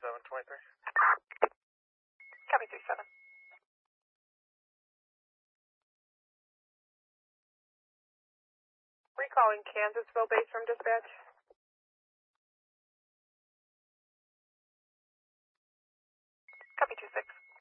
723. Copy 37. Recalling Kansasville base from dispatch. Copy 26.